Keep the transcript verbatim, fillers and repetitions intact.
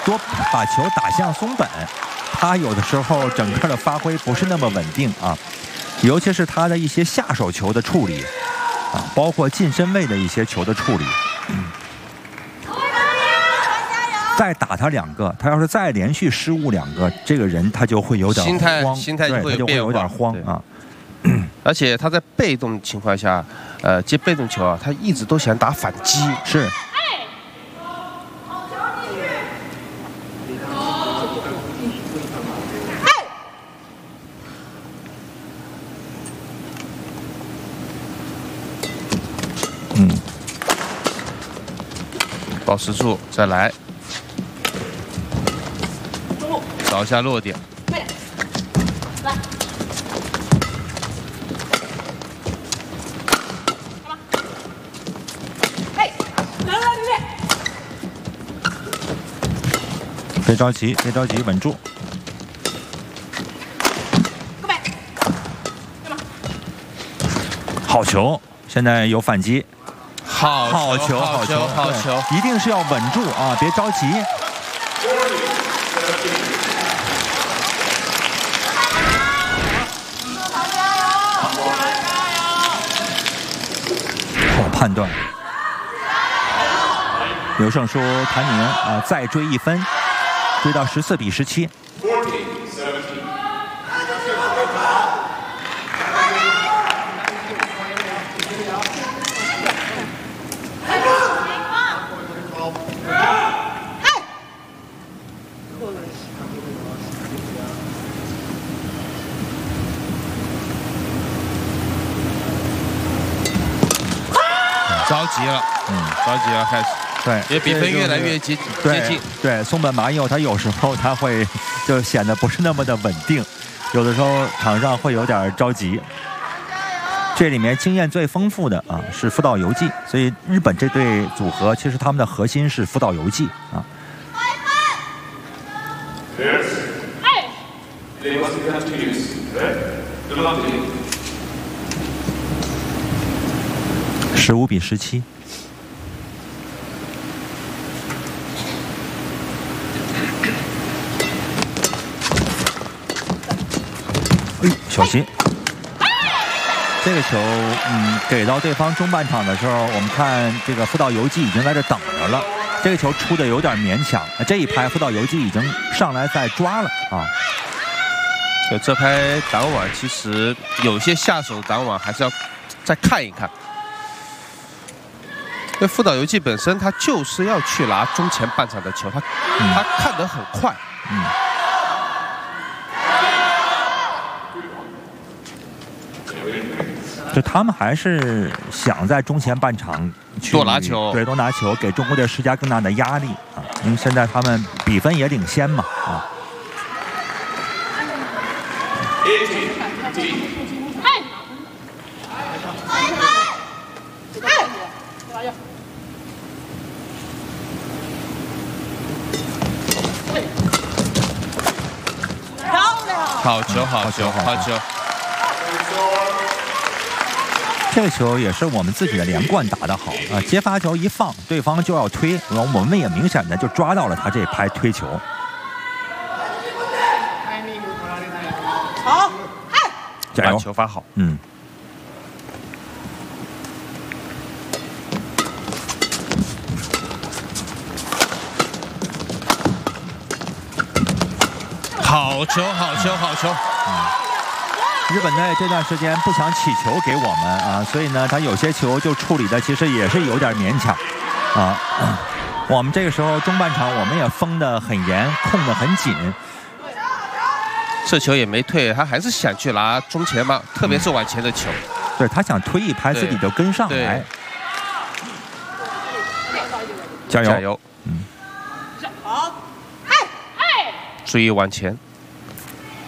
多把球打向松本，他有的时候整个的发挥不是那么稳定啊，尤其是他的一些下手球的处理啊，包括近身位的一些球的处理。嗯，再打他两个，他要是再连续失误两个，这个人他就会有点心态慌， 心态就会他就会有点慌啊。 而且他在被动情况下，呃，接被动球啊，他一直都想打反击。 是。嗯。 保持住，再来。找一下落点。来。 别着急，别着急，稳住。好球！现在有反击。 好好球， 好球，好球！ 一定是要稳住啊，别着急。好判断。刘胜书、谭宁啊，再追一分，追到十四比十七。 着急了，嗯，着急了，开始。 对， 也比分越来越接接近。 对，松本麻佑他有时候他会就显得不是那么的稳定，有的时候场上会有点着急。这里面经验最丰富的啊是福岛由纪，所以日本这对组合其实他们的核心是福岛由纪啊。十五比十七。哎，小心！这个球，嗯，给到对方中半场的时候，我们看这个福岛由纪已经在这等着了。这个球出的有点勉强，这一拍福岛由纪已经上来再抓了啊。 就这拍挡网，其实有些下手挡网还是要再看一看。因为福岛由纪本身他就是要去拿中前半场的球，他、嗯、他看得很快。嗯。 就他们还是想在中前半场去多拿球， 对，多拿球，给中国队施加更大的压力啊！因为现在他们比分也领先嘛啊。 好球，好球，好球！ 这个球也是我们自己的连贯打得好啊！接发球一放，对方就要推，我们也明显的就抓到了他这拍推球。 好， 加油！ 球发好， 嗯。 好球，好球，好球！ 嗯。日本队这段时间不想起球给我们啊，所以呢，他有些球就处理的其实也是有点勉强啊。我们这个时候中半场我们也封得很严，控得很紧。 这球也没退，他还是想去拿中前嘛，特别是往前的球。 嗯、对他想推一拍，自己就跟上来。加油！ 加油！嗯。好，注意往前。